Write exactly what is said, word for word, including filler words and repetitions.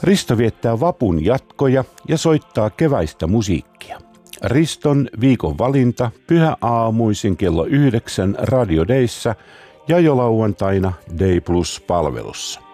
Risto viettää vapun jatkoja ja soittaa keväistä musiikkia. Riston viikon valinta pyhäaamuisin kello yhdeksän Radio Dayssä ja jo lauantaina Day Plus-palvelussa.